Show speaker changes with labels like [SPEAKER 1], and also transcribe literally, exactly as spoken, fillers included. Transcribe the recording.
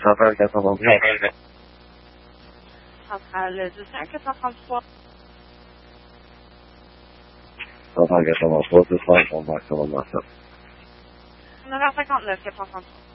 [SPEAKER 1] Centrale quatre cent trente-trois.
[SPEAKER 2] Centrale deux cinq quatre cent trente-trois.
[SPEAKER 1] Centrale quatre cent trente-trois, deux cent trente-trois, ça va dans ça.
[SPEAKER 2] neuf heures cinquante-neuf quatre cent trente-trois.